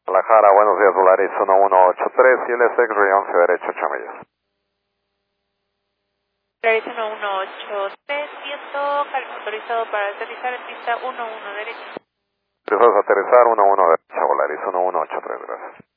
Guadalajara, buenos días, Volaris 1183, CLSX, Río 11 derecho, 8 millas. Volaris 1183, viento, autorizado para aterrizar en pista 11 derecho. Autorizados a aterrizar 11 derecha, Volaris 1183, gracias.